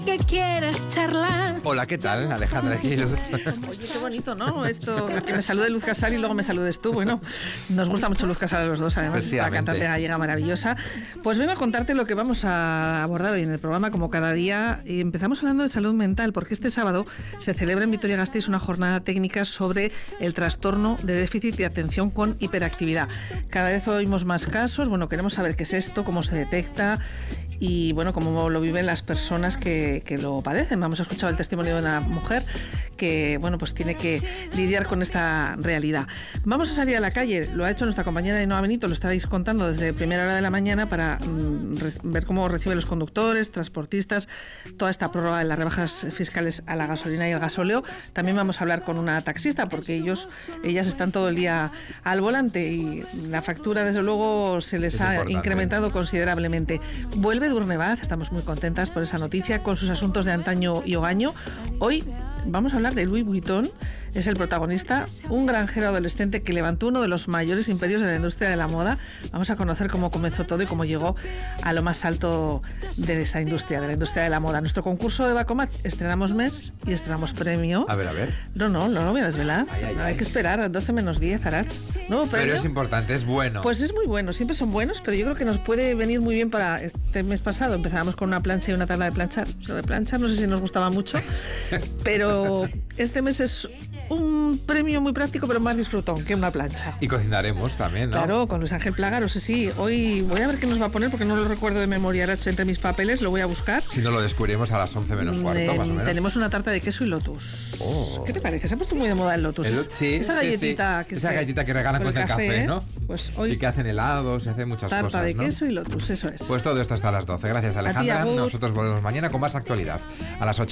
¿Qué quieres charlar? Hola, ¿qué tal, Alejandra y Luz? Oye, qué bonito, ¿no? Esto, que me salude Luz Casal y luego me saludes tú. Bueno, nos gusta mucho Luz Casal a los dos, además esta cantante gallega maravillosa. Pues vengo a contarte lo que vamos a abordar hoy en el programa, como cada día. Y empezamos hablando de salud mental, porque este sábado se celebra en Vitoria-Gasteiz una jornada técnica sobre el trastorno de déficit de atención con hiperactividad. Cada vez oímos más casos, bueno, queremos saber qué es esto, cómo se detecta y, bueno, cómo lo viven las personas que lo padecen. Vamos a escuchar el testimonio de una mujer que, bueno, pues tiene que lidiar con esta realidad. Vamos a salir a la calle, lo ha hecho nuestra compañera Ainhoa Benito, lo estáis contando desde primera hora de la mañana para ver cómo reciben los conductores, transportistas, toda esta prórroga de las rebajas fiscales a la gasolina y el gasóleo. También vamos a hablar con una taxista porque ellas están todo el día al volante y la factura, desde luego, se les ha incrementado considerablemente. Vuelve Edurne Baz, estamos muy contentas por esa noticia, con sus asuntos de antaño y hogaño. Hoy vamos a hablar de Louis Vuitton, es el protagonista, un granjero adolescente que levantó uno de los mayores imperios de la industria de la moda. Vamos a conocer cómo comenzó todo y cómo llegó a lo más alto de esa industria, de la industria de la moda. Nuestro concurso de Bacomat, estrenamos mes y estrenamos premio. A ver. No lo voy a desvelar. Hay que esperar, 12 menos 10, Arach. Nuevo premio. Pero es importante, es bueno. Pues es muy bueno, siempre son buenos, pero yo creo que nos puede venir muy bien para este mes pasado. Empezábamos con una plancha y una tabla de planchar. Lo de planchar no sé si nos gustaba mucho, pero este mes es un premio muy práctico, pero más disfrutón que una plancha. Y cocinaremos también, ¿no? Claro, con Luis Ángel Plaga, no sé si hoy voy a ver qué nos va a poner, porque no lo recuerdo de memoria, Arach, entre mis papeles, lo voy a buscar. Si no, lo descubriremos a las 11 menos cuarto, más o menos. Tenemos una tarta de queso y lotus. Oh. ¿Qué te parece? Se ha puesto muy de moda el lotus. Sí, esa galletita sí. Esa galletita que regalan con el café, ¿no? Pues hoy y que hacen helados, se hacen muchas tarta cosas, de ¿no? queso y lotus, eso es. Pues todo esto hasta las 12. Gracias, Alejandra. Nosotros volvemos mañana con más actualidad. A las 8.